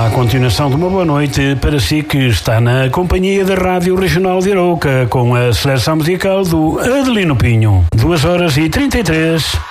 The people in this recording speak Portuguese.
A continuação de uma boa noite para si que está na companhia da Rádio Regional de Arouca com a seleção musical do Adelino Pinho. 2h33.